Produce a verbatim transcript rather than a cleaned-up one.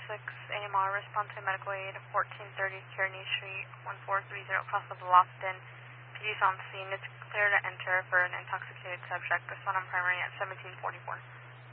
six A M R, respond to medical aid, fourteen thirty Kearney Street, one four three zero, across the Bluffton. P D's on scene. It's clear to enter for an intoxicated subject. Respond on primary at seventeen forty-four.